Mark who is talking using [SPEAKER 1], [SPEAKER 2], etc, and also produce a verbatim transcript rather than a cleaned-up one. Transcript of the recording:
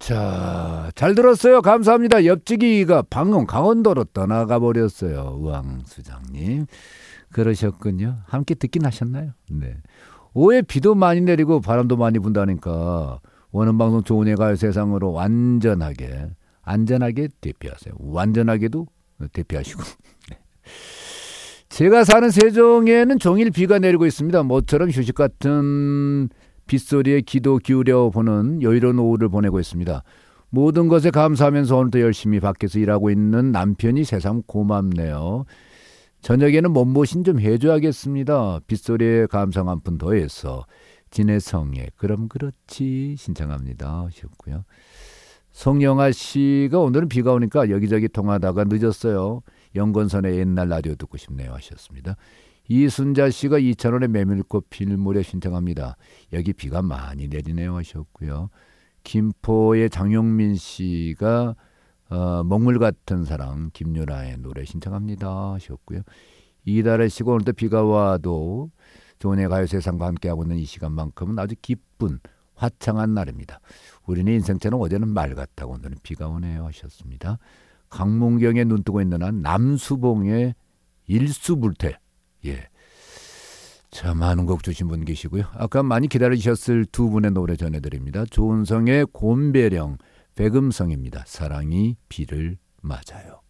[SPEAKER 1] 자, 잘 들었어요. 감사합니다. 옆지기가 방금 강원도로 떠나가 버렸어요. 우왕수장님. 그러셨군요. 함께 듣긴 하셨나요? 네. 오후에 비도 많이 내리고 바람도 많이 분다니까 오는 방송 좋은 가요 세상으로 완전하게 안전하게 대피하세요. 완전하게도 대피하시고. 네. 제가 사는 세종에는 종일 비가 내리고 있습니다. 모처럼 휴식 같은 빗소리에 기도 기울여 보는 여유로운 오후를 보내고 있습니다. 모든 것에 감사하면서 오늘도 열심히 밖에서 일하고 있는 남편이 새삼 고맙네요. 저녁에는 몸보신 좀 해줘야겠습니다. 빗소리에 감상 한 푼 더해서 진해성에 그럼 그렇지 신청합니다 하셨고요. 송영아 씨가 오늘은 비가 오니까 여기저기 통하다가 늦었어요. 연건선의 옛날 라디오 듣고 싶네요 하셨습니다. 이순자 씨가 이천 원의 메밀꽃 필 무렵 신청합니다. 여기 비가 많이 내리네요 하셨고요. 김포의 장용민 씨가 어, 먹물 같은 사랑 김유라의 노래 신청합니다 하셨고요. 이달의 씨가 오늘도 비가 와도 좋은 가요 세상과 함께하고 있는 이 시간만큼은 아주 기쁜 화창한 날입니다. 우리는 인생처럼 어제는 맑았다고 오늘은 비가 오네요 하셨습니다. 강문경에 눈뜨고 있는 한 남수봉의 일수불태. 예. 자, 많은 곡 주신 분 계시고요. 아까 많이 기다리셨을 두 분의 노래 전해드립니다. 조은성의 곰배령, 백음성입니다. 사랑이 비를 맞아요.